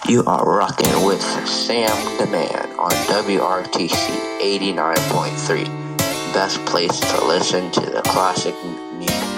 You are rocking with Sam the Man on WRTC 89.3. Best place to listen to the classic